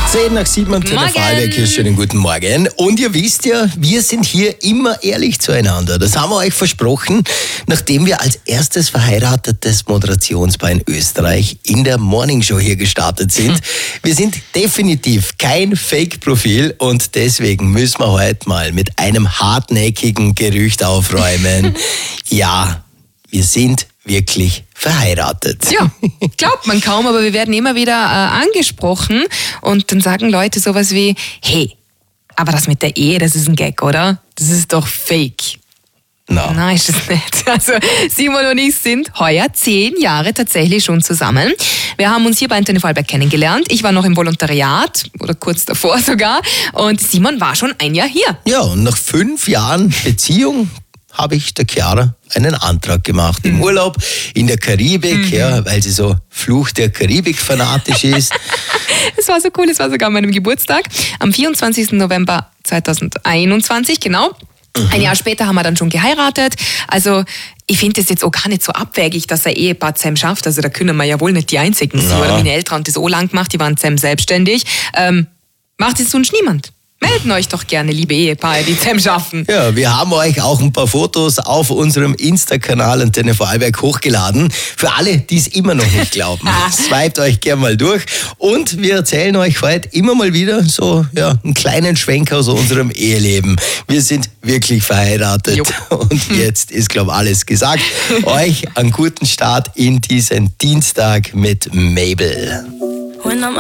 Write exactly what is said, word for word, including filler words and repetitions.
zehn nach sieben am Telefonwerk. Hier, schönen guten Morgen. Und ihr wisst ja, wir sind hier immer ehrlich zueinander. Das haben wir euch versprochen, nachdem wir als erstes verheiratetes Moderationspaar in Österreich in der Morningshow hier gestartet sind. Wir sind definitiv kein Fake-Profil und deswegen müssen wir heute mal mit einem hartnäckigen Gerücht aufräumen. Ja, wir sind wirklich verheiratet. Ja, glaubt man kaum, aber wir werden immer wieder äh, angesprochen und dann sagen Leute sowas wie, hey, aber das mit der Ehe, das ist ein Gag, oder? Das ist doch fake. No. Nein, ist es nicht. Also Simon und ich sind heuer zehn Jahre tatsächlich schon zusammen. Wir haben uns hier bei Antenne Vorarlberg kennengelernt. Ich war noch im Volontariat oder kurz davor sogar und Simon war schon ein Jahr hier. Ja, und nach fünf Jahren Beziehung habe ich der Chiara einen Antrag gemacht. Im Urlaub in der Karibik, mhm. ja, weil sie so Fluch der Karibik fanatisch ist. Es war so cool, es war sogar an meinem Geburtstag. Am vierundzwanzigsten November zweitausendeinundzwanzig, genau. Mhm. Ein Jahr später haben wir dann schon geheiratet. Also ich finde das jetzt auch gar nicht so abwägig, dass ein Ehepaar zusammen schafft. Also da können wir ja wohl nicht die Einzigen sein. Ja. Meine Eltern haben das auch lang gemacht, die waren zusammen selbstständig. Ähm, macht es sonst niemand. Melden euch doch gerne, liebe Ehepaare, die zusammen schaffen. Ja, wir haben euch auch ein paar Fotos auf unserem Insta-Kanal Antenne Vorarlberg hochgeladen. Für alle, die es immer noch nicht glauben. Swiped euch gerne mal durch. Und wir erzählen euch heute immer mal wieder so ja, einen kleinen Schwenk aus unserem Eheleben. Wir sind wirklich verheiratet. Jo. Und jetzt ist, glaube ich, alles gesagt. Euch einen guten Start in diesen Dienstag mit Mabel.